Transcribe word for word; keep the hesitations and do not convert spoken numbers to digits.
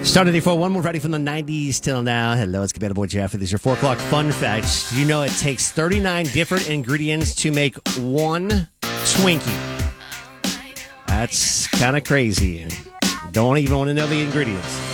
Starting at four, one more Friday from the nineties till now. Hello, it's Cabana Boy Jeff. These are four o'clock fun facts. Do you know it takes thirty-nine different ingredients to make one Twinkie? That's kind of crazy. Don't even want to know the ingredients.